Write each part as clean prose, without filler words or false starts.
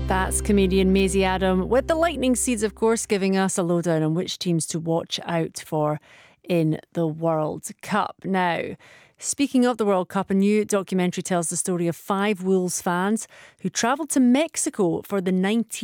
That's comedian Maisie Adam with the lightning seeds, of course, giving us a lowdown on which teams to watch out for in the World Cup. Now, speaking of the World Cup, a new documentary tells the story of 5 Wolves fans who travelled to Mexico for the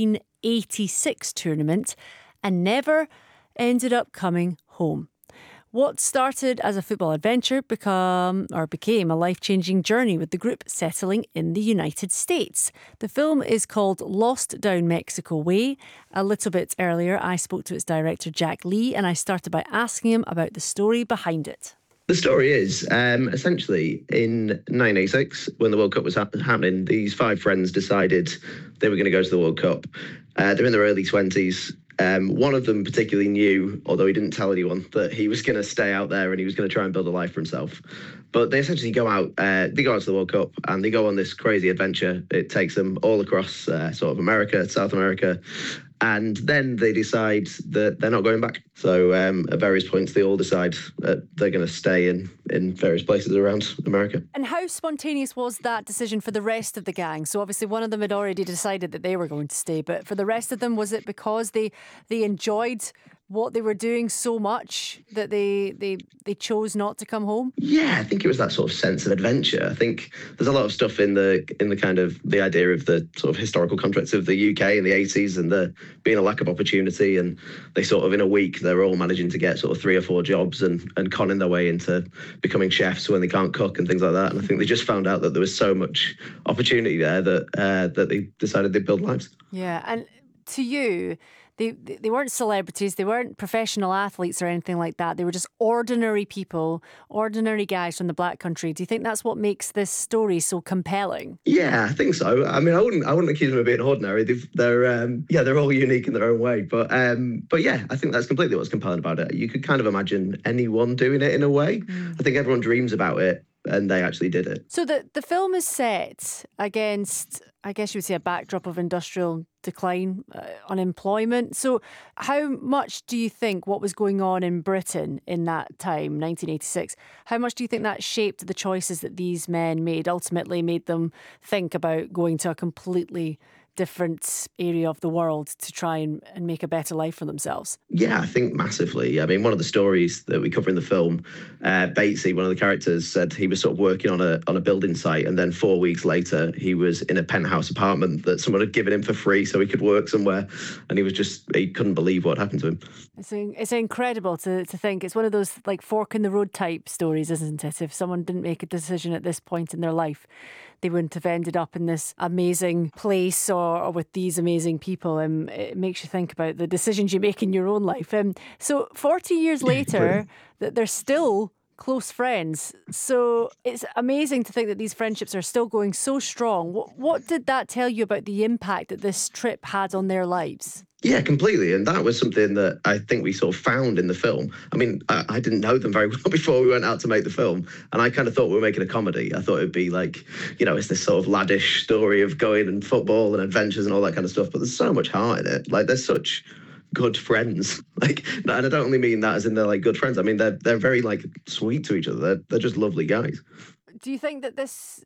1986 tournament and never ended up coming home. What started as a football adventure became a life-changing journey, with the group settling in the United States. The film is called Lost Down Mexico Way. A little bit earlier, I spoke to its director, Jack Lee, and I started by asking him about the story behind it. The story is, essentially, in 1986, when the World Cup was happening, these 5 friends decided they were going to go to the World Cup. They're in their early 20s. One of them particularly knew, although he didn't tell anyone, that he was going to stay out there and he was going to try and build a life for himself. But they essentially go out to the World Cup and they go on this crazy adventure. It takes them all across sort of America, South America. And then they decide that they're not going back. So at various points, they all decide that they're going to stay in various places around America. And how spontaneous was that decision for the rest of the gang? So obviously one of them had already decided that they were going to stay. But for the rest of them, was it because they enjoyed what they were doing so much that they chose not to come home? Yeah, I think it was that sort of sense of adventure. I think there's a lot of stuff in the kind of the idea of the sort of historical context of the UK in the 80s and the being a lack of opportunity, and they sort of in a week they're all managing to get sort of 3 or 4 jobs and conning their way into becoming chefs when they can't cook and things like that. And I think they just found out that there was so much opportunity there that they decided they'd build lives. Yeah, and to you, They weren't celebrities, they weren't professional athletes or anything like that. They were just ordinary people, ordinary guys from the Black Country. Do you think that's what makes this story so compelling? Yeah, I think so. I mean, I wouldn't accuse them of being ordinary. They're all unique in their own way. But yeah, I think that's completely what's compelling about it. You could kind of imagine anyone doing it in a way. I think everyone dreams about it, and they actually did it. So the film is set against, I guess you would say, a backdrop of industrial decline, unemployment. So how much do you think what was going on in Britain in that time, 1986, how much do you think that shaped the choices that these men made, ultimately made them think about going to a completely different area of the world to try and make a better life for themselves? Yeah, I think massively. I mean, one of the stories that we cover in the film, Batesy, one of the characters, said he was sort of working on a building site, and then 4 weeks later he was in a penthouse apartment that someone had given him for free so he could work somewhere, and he couldn't believe what happened to him. It's incredible to think. It's one of those like fork in the road type stories, isn't it? If someone didn't make a decision at this point in their life, they wouldn't have ended up in this amazing place or with these amazing people. It makes you think about the decisions you make in your own life. So 40 years later, that they're still close friends. So it's amazing to think that these friendships are still going so strong. What did that tell you about the impact that this trip had on their lives? Yeah, completely. And that was something that I think we sort of found in the film. I mean, I didn't know them very well before we went out to make the film. And I kind of thought we were making a comedy. I thought it'd be like, it's this sort of laddish story of going and football and adventures and all that kind of stuff. But there's so much heart in it. Like, they're such good friends. Like, and I don't only mean that as in they're like good friends. I mean, they're very like sweet to each other. They're just lovely guys. Do you think that this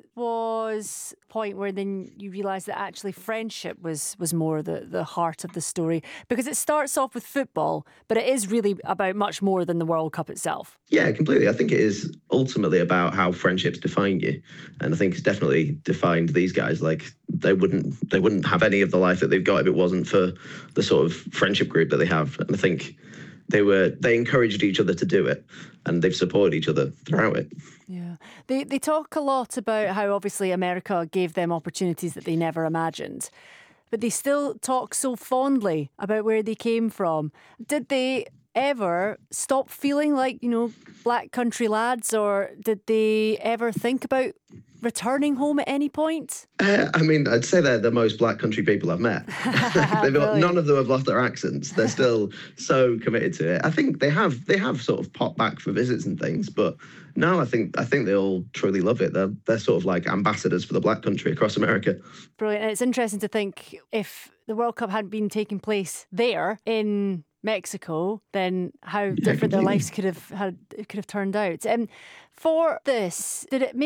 was a point where then you realised that actually friendship was more the heart of the story? Because it starts off with football, but it is really about much more than the World Cup itself. Yeah, completely. I think it is ultimately about how friendships define you. And I think it's definitely defined these guys. Like, they wouldn't have any of the life that they've got if it wasn't for the sort of friendship group that they have. And I think they encouraged each other to do it, and they've supported each other throughout it. Yeah. They talk a lot about how obviously America gave them opportunities that they never imagined, but they still talk so fondly about where they came from. Did they ever stop feeling like, Black Country lads, or did they ever think about returning home at any point? I mean, I'd say they're the most Black Country people I've met. None of them have lost their accents. They're still so committed to it. I think they have sort of popped back for visits and things, but no, I think they all truly love it. They're sort of like ambassadors for the Black Country across America. Brilliant. And it's interesting to think if the World Cup hadn't been taking place there in Mexico, then how different their lives could have turned out. For this, did it make